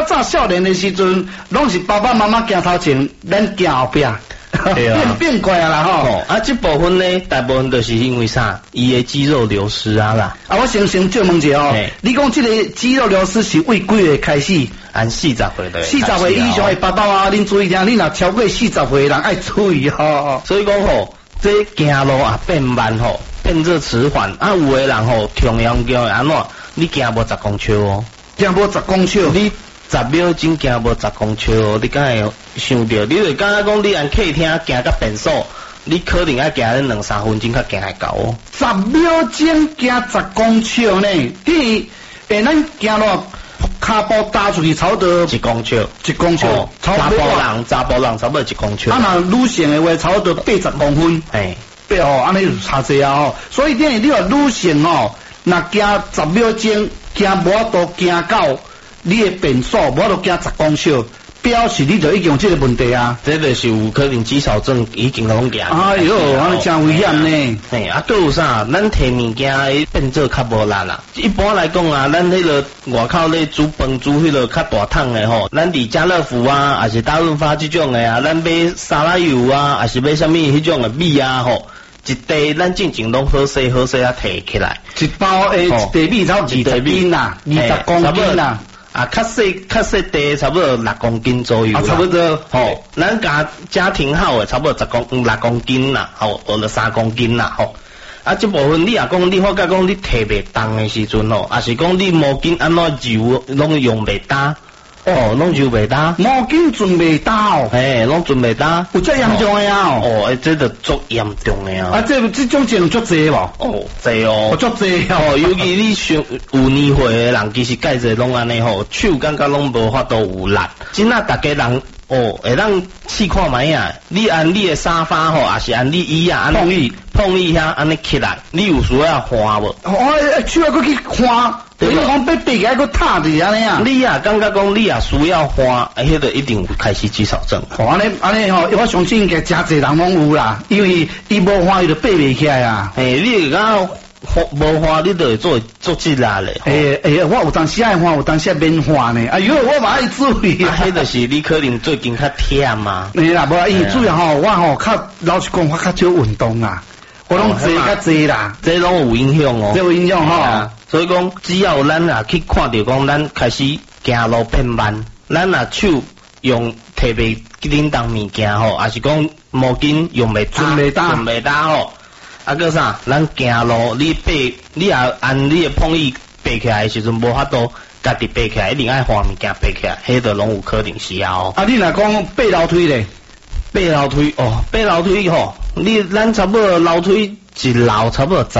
早少年的时阵，拢是爸爸妈妈行头前，咱行后壁。变怪啊啦吼！ 啊，这部分呢，大部分都是因为啥？伊的肌肉流失啊啦。 啊，我先借问一下哦，你讲这个肌肉流失是为几岁开始？ 按40岁的。 40岁以上的爸爸妈妈，恁注意听，恁若超过40岁的人爱注意吼。 所以讲吼，这行路啊变慢吼，变做迟缓。啊，有的人吼，同样叫安怎？你行无10公尺哦， 行无10公尺， 你10秒钟行无10公尺哦，你敢会想到？你就感觉讲你按客厅行到便所，你可能要行2-3分钟才行会到哦。 10秒钟行10公尺呢？你咱行落骹步踏出去，差不多 1公尺 ，1公尺， 查甫人差不多1公尺。 啊，那女性的话，差不多80公分。对哦，安尼就差济啊哦。所以等于你话女性哦，若行10秒钟，行无法度行到你的便所，无法度行10公尺，表示你就已经有这个问题啊。 这就是有可能肌少症已经拢行。 哎哟，安尼真危险呢。 啊，都有啥？咱摕物件变做较无力啦。一般来讲啊，咱迄个外口咧煮饭煮迄个较大桶的吼，咱伫家乐福啊，还是大润发这种的啊，咱买沙拉油啊，还是买什么迄种的米啊吼。一袋咱正经拢好势啊摕起来， 一包一袋米差不多20斤啦，20公斤啦。 啊，较细袋差不多6公斤左右啦。 差不多。 吼，咱家庭号的差不多6公斤啦，吼，或者3公斤啦，吼。啊，这部分你也讲，你发觉讲你摕袂动的时阵吼，也是讲你毛巾安怎揉拢用袂打。哦，拢就袂打， 毛巾准袂打哦， 拢准袂打， 有这严重的啊？ 哦，这就足严重的啊！ 啊，这种症足济无？ 哦，济哦， 足济哦，尤其你上有年岁的人，其实介济拢安尼吼，手感觉拢无法度有力，真啊，大家人哦，会当试看卖啊，你按你的沙发吼，还是按你椅啊，碰椅遐安尼起来，你有需要换无？ 哦，手要搁去换。你讲被地下个塌伫安尼啊？ 你啊，感觉讲你啊需要花，迄个一定有开始肌少症。 安尼吼，我相信应该真侪人拢有啦，因为伊无花伊就爬袂起来啊。 你讲无花，你就会做积力咧。 我有当时爱花，有当时免花呢。哎呦，我嘛爱注意。 迄就是你可能最近较忝嘛。 啦，无伊主要吼，我吼较老实讲，我较少运动啊。我拢坐较济啦， 这拢有影响哦。 这有影响吼。 所以讲，只要咱啊去看到讲，咱开始行路变慢，咱啊手用摕袂叮当物件吼，还是讲毛巾用袂打吼。啊个啥？咱行路你也按你的碰椅爬起来的时阵，无法度家己爬起来，一定爱换物件爬起来，迄个拢有可能需要。 啊，你若讲爬楼梯咧？ 爬楼梯吼，咱差不多楼梯一楼差不多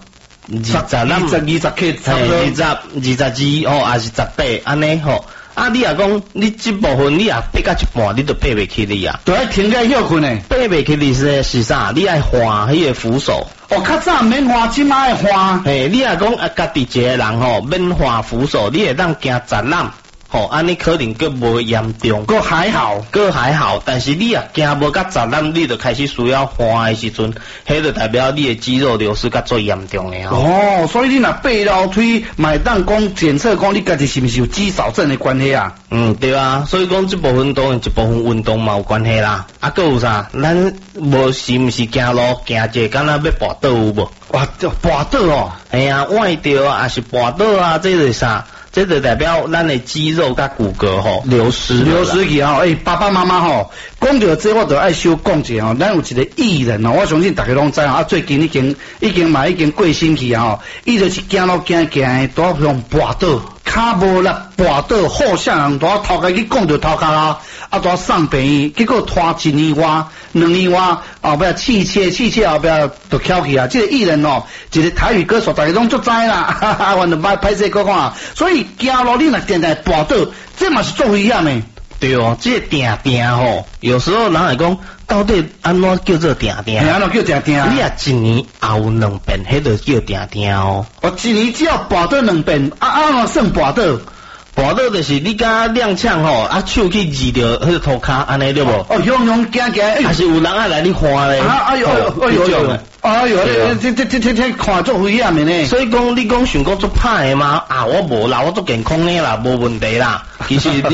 2022哦，还是18安尼吼。啊，你也讲你这部分你也爬到一半，你就爬袂起你啊。 就爱停在休困诶。 爬袂起你是啥？你爱换迄个扶手。 哦，较早免换，即摆爱换。 你也讲啊，家己一个人吼免换扶手，你会当行展览。吼，安尼可能佫无严重， 佫还好， 但是你啊行无甲10粒，你就开始需要换的时阵，迄就代表你的肌肉流失甲最严重的哦，所以你若爬楼梯，买当讲检测讲你家己是毋是有肌少症的关系啊？ 对啊，所以讲这部分当然一部分运动嘛有关系啦。啊，佫有啥？咱无是毋是行路行者，敢若要跋倒有无？ 哇，跋倒哦！ 歪掉啊，还是跋倒啊？这是啥？这就代表咱的肌肉甲骨骼吼流失去吼。爸爸妈妈吼，讲到这我就爱小讲一下吼。咱有一个艺人哦，我相信大家拢知啊。最近已经过身去啊吼。伊就是行路行都用跋倒，骹无力跋倒，好啥人都头家去讲到头家啦，啊都送病院，结果拖1年外、2年外，后壁气切后壁就翘去啊。这个艺人哦，一个台语歌手，大家拢足知啦，哈哈，我就歹势讲看，所以。行路你若定定跋倒，这嘛是足危险的。 对哦，这定吼，有时候人会讲，到底安怎叫做定？ 安怎叫定？ 你啊1年后2遍，迄就叫定哦。 1年只要跋倒2遍，安怎算跋倒？ 跋倒就是你甲踉跄吼，啊手去移着迄个涂骹，安尼对无？ 哦，向行， 还是有人爱来你看咧？ 哎呦，这看足危险的呢。 所以讲你讲想讲足歹的吗？啊，我无啦，我足健康的啦，无问题啦。其实